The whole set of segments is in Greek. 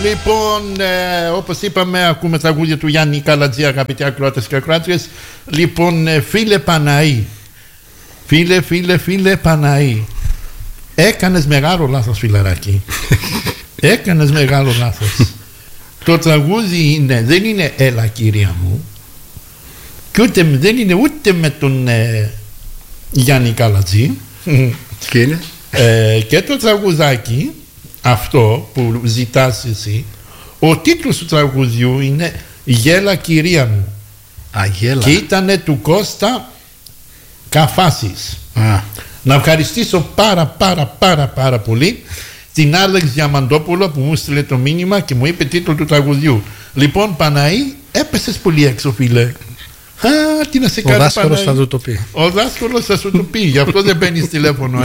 Λοιπόν, όπως είπαμε, ακούμε τραγούδια του Γιάννη Καλατζή, αγαπητοί ακροάτες και ακροάτριες. Λοιπόν, φίλε Παναή, φίλε Παναή, έκανες μεγάλο λάθος, φιλαράκι. Έκανες μεγάλο λάθος. Το τραγούδι δεν είναι «Έλα κυρία μου», και δεν είναι ούτε με τον Γιάννη Καλατζή. Και είναι και το τραγουδάκι αυτό που ζητάς εσύ, ο τίτλος του τραγουδιού είναι «Γέλα κυρία μου». Αγέλα. Και ήτανε του Κώστα Καφάσης. Να ευχαριστήσω πάρα πολύ την Άλεξ Διαμαντόπουλο που μου στείλε το μήνυμα και μου είπε τίτλο του τραγουδιού. Λοιπόν, Παναή, έπεσες πολύ έξω, φίλε. Τι να σε κάνει, ο δάσκαλος θα του το πει. Ο δάσκαλος θα σου το πει. Γι' αυτό δεν παίρνεις τηλέφωνο,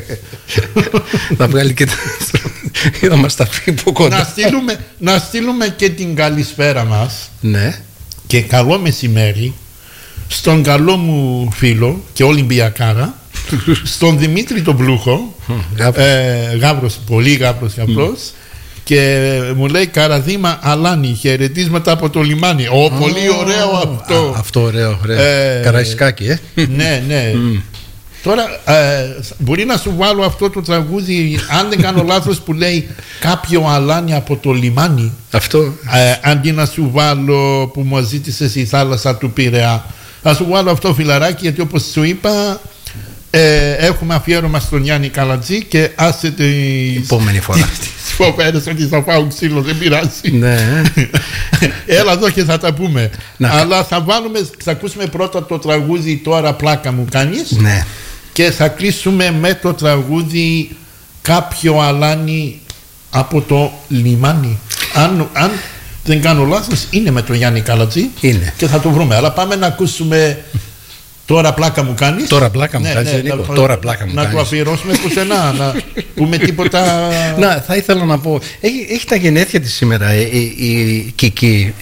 Θα βγάλει και θα μας τα πει από κοντά. Να στείλουμε και την καλησπέρα μας. Ναι. Και καλό μεσημέρι στον καλό μου φίλο και Ολυμπιακάρα, στον Δημήτρη τον Πλούχο. Γάβρος, πολύ γάβρος αυτός. Και μου λέει «Καραδίμα Αλάνη, χαιρετίσματα από το λιμάνι». Πολύ ωραίο αυτό. Αυτό ωραίο. Καραϊσκάκι, Ναι. Τώρα μπορεί να σου βάλω αυτό το τραγούδι, αν δεν κάνω λάθος, που λέει «Κάποιο αλάνι από το λιμάνι». Αυτό. Αντί να σου βάλω που μου ζήτησες η θάλασσα του Πειραιά. Θα σου βάλω αυτό, φιλαράκι, γιατί όπως σου είπα έχουμε αφιέρωμα στον Γιάννη Καλατζή και άσε την επόμενη φορά. Φοβέρες ότι θα φάω ξύλο, δεν πειράζει. Ναι. Έλα εδώ και θα τα πούμε. Αλλά θα ακούσουμε πρώτα το τραγούδι «Τώρα πλάκα μου κάνεις». Ναι. Και θα κλείσουμε με το τραγούδι «Κάποιο αλάνι από το λιμάνι». Αν δεν κάνω λάθος, είναι με τον Γιάννη Καλατζή. Είναι. Και θα το βρούμε. Αλλά πάμε να ακούσουμε «Τώρα πλάκα μου κάνεις». Τώρα πλάκα μου κάνεις, Νίκο. Τώρα πλάκα μου να κάνεις. το αφιερώσουμε πουθενά, να πούμε τίποτα. Θα ήθελα να πω, έχει τα γενέθλια της σήμερα η Κική.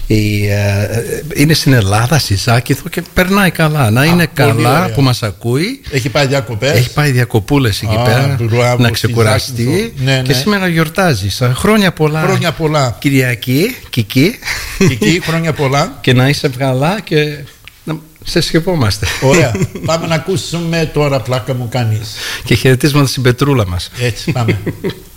Είναι στην Ελλάδα, στη Ζάκηθο, και περνάει καλά. Να είναι καλά ωραία. Που μας ακούει. Έχει πάει διακοπές. Έχει πάει διακοπούλες εκεί πέρα. Να ξεκουραστεί. Ναι. Και σήμερα γιορτάζει. Χρόνια πολλά. Χρόνια πολλά. Κυριακή, Κική, χρόνια πολλά. Και να είσαι καλά και σε σκεφόμαστε. Ωραία. Πάμε να ακούσουμε «Τώρα πλάκα μου κάνεις». Και χαιρετίσματα στην Πετρούλα μας. Έτσι, πάμε.